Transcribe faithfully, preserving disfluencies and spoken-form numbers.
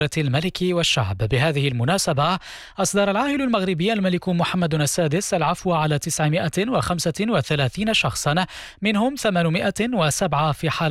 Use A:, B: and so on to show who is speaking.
A: الملك والشعب. بهذه المناسبة أصدر العاهل المغربي الملك محمد السادس العفو على تسعمائة وخمسة وثلاثين شخصا، منهم ثمانمائة وسبعة في حالة